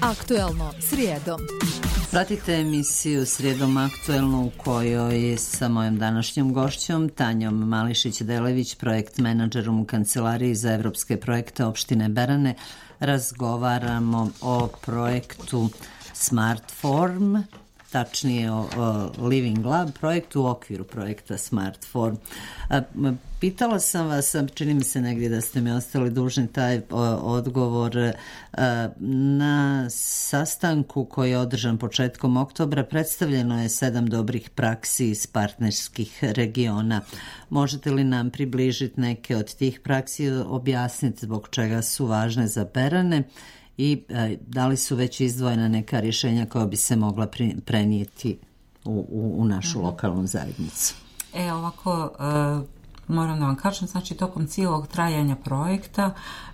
Aktuelno srijedom. Pratite emisiju Srijedom aktuelnu u kojoj sa mojom današnjom gošćom Tanjom Mališić-Delević, projekt menadžerom u Kancelariji za evropske projekte opštine Berane, razgovaramo o projektu Smartform, tačnije o Living Lab projektu u okviru projekta Smartform. Pitala sam vas, čini mi se negdje da ste mi ostali dužni taj odgovor, na sastanku koji je održan početkom oktobra predstavljeno je 7 dobrih praksi iz partnerskih regiona. Možete li nam približiti neke od tih praksi, objasniti zbog čega su važne za Berane i da li su već izdvojena neka rješenja koja bi se mogla prenijeti u našu lokalnu zajednicu? Ovako, moram da vam kažem, znači tokom cijelog trajanja projekta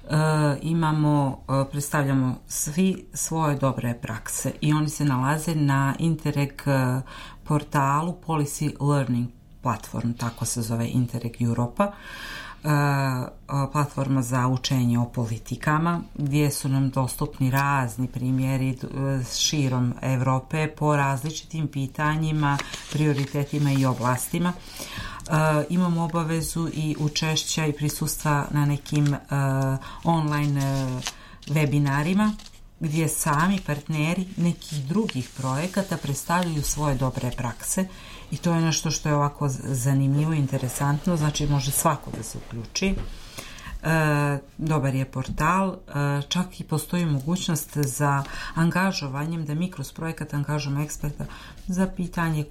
predstavljamo svi svoje dobre prakse i oni se nalaze na Interreg portalu Policy Learning Platform, tako se zove Interreg Europa, platforma za učenje o politikama, gdje su nam dostupni razni primjeri širom Evrope po različitim pitanjima, prioritetima i oblastima. Imamo obavezu i učešća i prisustva na nekim online webinarima gdje sami partneri nekih drugih projekata predstavljaju svoje dobre prakse i to je nešto što je ovako zanimljivo i interesantno, znači može svako da se uključi. Dobar je portal, čak i postoji mogućnost za angažovanjem, da mi kroz projekat angažujemo eksperta za pitanje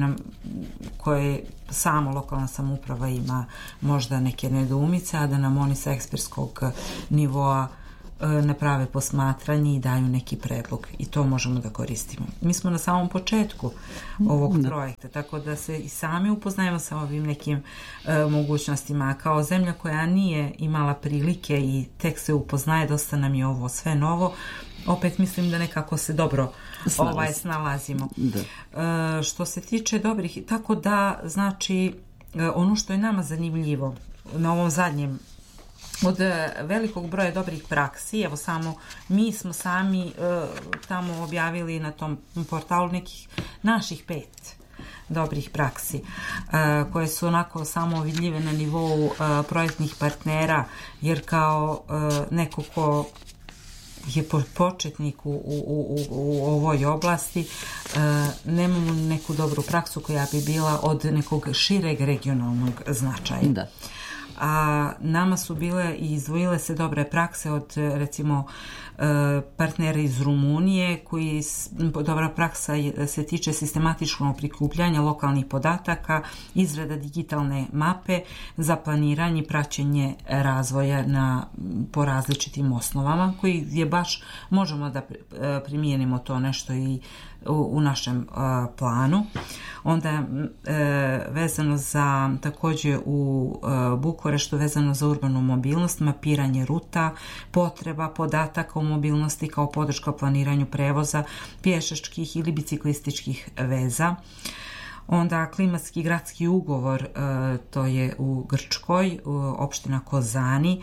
koje sama lokalna samouprava ima možda neke nedoumice, a da nam oni sa ekspertskog nivoa naprave posmatranje i daju neki predlog i to možemo da koristimo. Mi smo na samom početku ovog projekta, tako da se i sami upoznajemo sa ovim nekim mogućnostima. Kao zemlja koja nije imala prilike i tek se upoznaje, dosta nam je ovo sve novo, opet mislim da nekako se dobro snalazimo. Što se tiče dobrih, tako da znači ono što je nama zanimljivo na ovom zadnjem od velikog broja dobrih praksi, evo samo mi smo sami tamo objavili na tom portalu nekih naših 5 dobrih praksi koje su onako samo vidljive na nivou projektnih partnera, jer kao neko ko je početnik u ovoj oblasti, nemamo neku dobru praksu koja bi bila od nekog šireg regionalnog značaja. Da. A nama su bile i izdvojile se dobre prakse od recimo partnera iz Rumunije, koji dobra praksa se tiče sistematičnog prikupljanja lokalnih podataka, izrada digitalne mape za planiranje i praćenje razvoja po različitim osnovama, koji je baš možemo da primijenimo to nešto i u našem planu. Onda vezano za također u Bukureštu vezano za urbanu mobilnost, mapiranje ruta, potreba podataka o mobilnosti kao podrška planiranju prevoza pješačkih ili biciklističkih veza. Onda klimatski gradski ugovor, to je u Grčkoj, opština Kozani.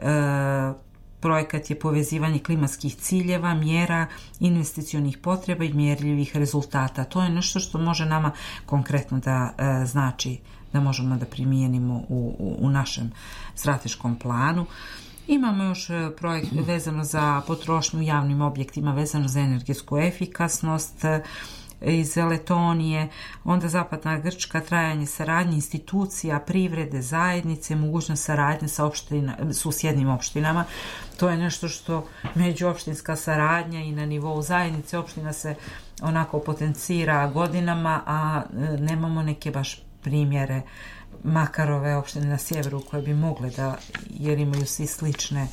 Projekat je povezivanje klimatskih ciljeva, mjera, investicionih potreba i mjerljivih rezultata. To je nešto što može nama konkretno da znači da možemo da primijenimo u našem strateškom planu. Imamo još projekt vezano za potrošnju u javnim objektima, vezano za energetsku efikasnost iz Letonije, onda zapadna Grčka, trajanje saradnje institucija, privrede, zajednice, mogućnost saradnje sa susjednim opštinama. To je nešto što međuopštinska saradnja i na nivou zajednice opština se onako potencira godinama, a nemamo neke baš primjere, makar ove opštine na sjeveru koje bi mogle da, jer imaju svi slične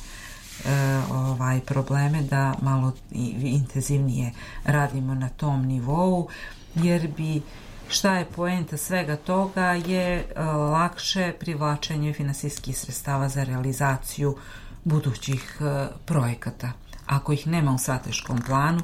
probleme, da malo intenzivnije radimo na tom nivou, jer bi šta je poenta svega toga je lakše privlačenje finansijskih sredstava za realizaciju budućih projekata. Ako ih nema u strateškom planu,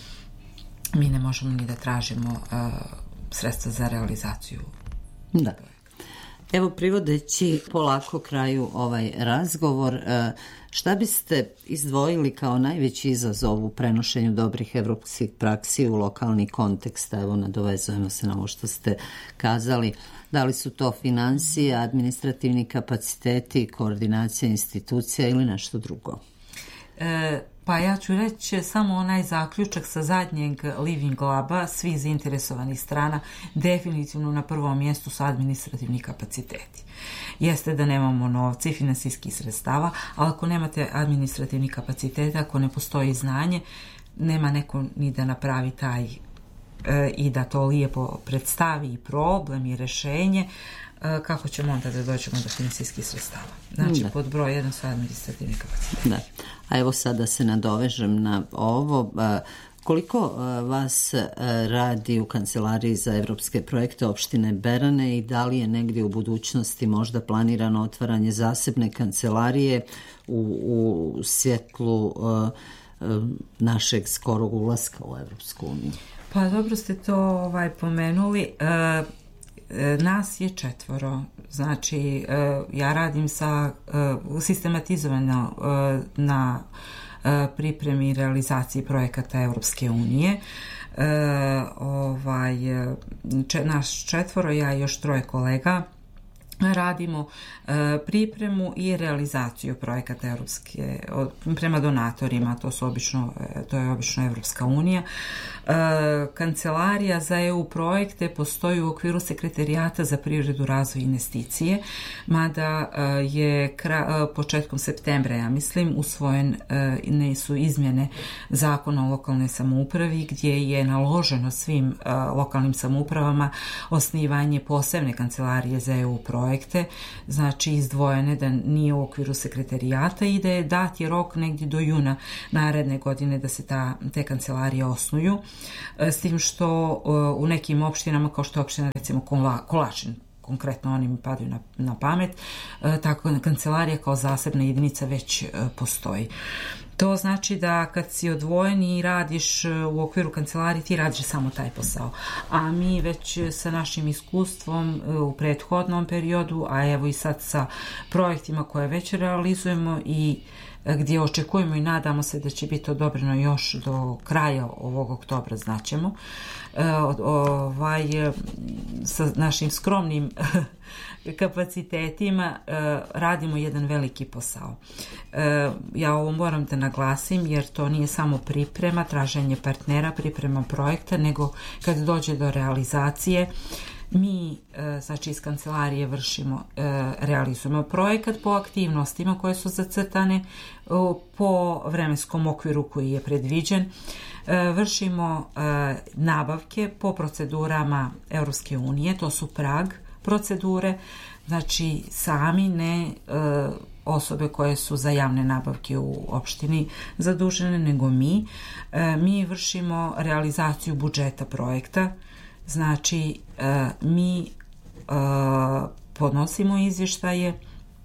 mi ne možemo ni da tražimo sredstva za realizaciju. Da. Evo, privodeći polako kraju ovaj razgovor, šta biste izdvojili kao najveći izazov u prenošenju dobrih evropskih praksi u lokalni kontekst? Evo, nadovezujemo se na ovo što ste kazali. Da li su to financije, administrativni kapaciteti, koordinacija institucija ili nešto drugo? Pa ja ću reći samo onaj zaključak sa zadnjeg Living Laba, svih zainteresovanih strana, definitivno na prvom mjestu su administrativni kapaciteti. Jeste da nemamo novca i finansijskih sredstava, ali ako nemate administrativni kapacitet, ako ne postoji znanje, nema neko ni da napravi taj i da to lijepo predstavi i problem i rješenje, kako ćemo onda da dođemo do finansijskih sredstava. Znači, pod broj 1 su administrativni kapaciteti. Da. A evo sad da se nadovežem na ovo. Koliko vas radi u Kancelariji za evropske projekte opštine Berane i da li je negdje u budućnosti možda planirano otvaranje zasebne kancelarije u svjetlu našeg skorog ulaska u Evropsku uniju? Pa dobro ste to pomenuli. Nas je 4. Znači, ja radim sistematizovano na pripremi i realizaciji projekata Europske unije. Naš 4, ja i još 3 kolega radimo pripremu i realizaciju projekata europske prema donatorima, to je obično Evropska unija. Kancelarija za EU projekte postoji u okviru Sekretarijata za privredu, razvoj i investicije, mada je početkom septembra, ja mislim, usvojene su izmjene Zakona o lokalnoj samoupravi, gdje je naloženo svim lokalnim samoupravama osnivanje posebne kancelarije za EU projekte, znači izdvojene, da nije u okviru sekretarijata i da je dat je rok negdje do juna naredne godine da se te kancelarije osnuju, s tim što u nekim opštinama, kao što je opština recimo Kolačin, konkretno oni mi padaju na pamet, tako kancelarija kao zasebna jedinica već postoji. To znači da kad si odvojen i radiš u okviru kancelarije, ti radiš samo taj posao. A mi već sa našim iskustvom u prethodnom periodu, a evo i sad sa projektima koje već realizujemo i gdje očekujemo i nadamo se da će biti odobreno još do kraja ovog oktobra, znaćemo, sa našim skromnim kapacitetima radimo jedan veliki posao. Ja ovo moram da naglasim jer to nije samo priprema, traženje partnera, priprema projekta, nego kad dođe do realizacije mi, znači iz kancelarije realizujemo projekat po aktivnostima koje su zacrtane, po vremenskom okviru koji je predviđen, vršimo nabavke po procedurama Europske unije, to su prag procedure, znači sami ne osobe koje su za javne nabavke u opštini zadužene, nego mi. Mi vršimo realizaciju budžeta projekta, znači mi podnosimo izvještaje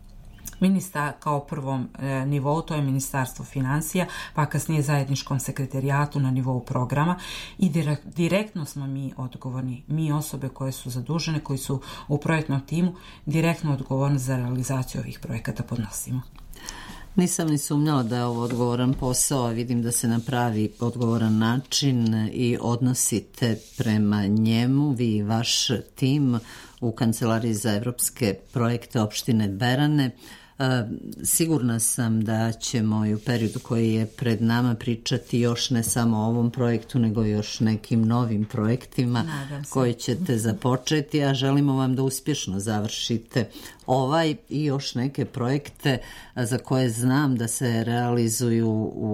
kao prvom nivou, to je Ministarstvo financija, pa kasnije zajedničkom sekretarijatu na nivou programa i direktno smo mi odgovorni, mi osobe koje su zadužene, koji su u projektnom timu, direktno odgovorni za realizaciju ovih projekata podnosimo. Nisam ni sumnjala da je ovo odgovoran posao, a vidim da se na pravi odgovoran način i odnosite prema njemu, vi i vaš tim u Kancelariji za evropske projekte opštine Berane. Sigurna sam da ćemo i u periodu koji je pred nama pričati još ne samo o ovom projektu, nego još nekim novim projektima koji ćete započeti, a želimo vam da uspješno završite ovaj i još neke projekte za koje znam da se realizuju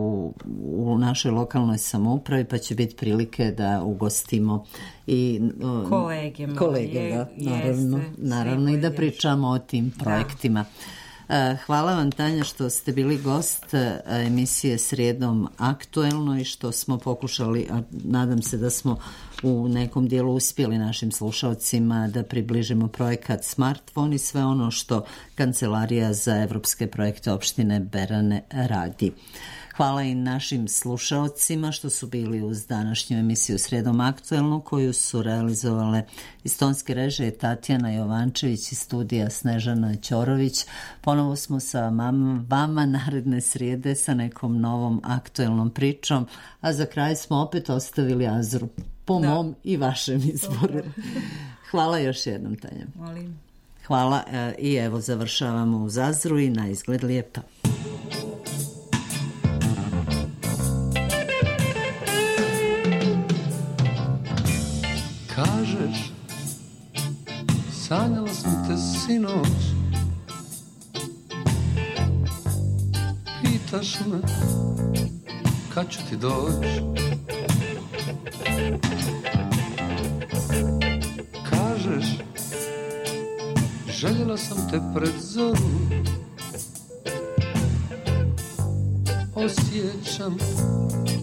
u našoj lokalnoj samoupravi, pa će biti prilike da ugostimo i kolege, da, naravno i da pričamo o tim projektima. Hvala vam, Tanja, što ste bili gost emisije Srijedom aktuelno i što smo pokušali, a nadam se da smo u nekom dijelu uspjeli našim slušalcima da približimo projekat Smartphone i sve ono što Kancelarija za evropske projekte opštine Berane radi. Hvala i našim slušaocima što su bili uz današnju emisiju Sredom aktuelnu, koju su realizovale iz tonske režije Tatjana Jovančević i studija Snežana Ćorović. Ponovo smo sa vama naredne srijede sa nekom novom aktuelnom pričom, a za kraj smo opet ostavili Azru po mom i vašem izboru. Hvala još jednom, Tanja. Molim. Hvala i evo završavamo uz Azru i na izgled lijepa. Kažeš, sanjala sam te sinoć, pitaš me kad ću ti doći. Kažeš, željela sam te pred zoru, osjećam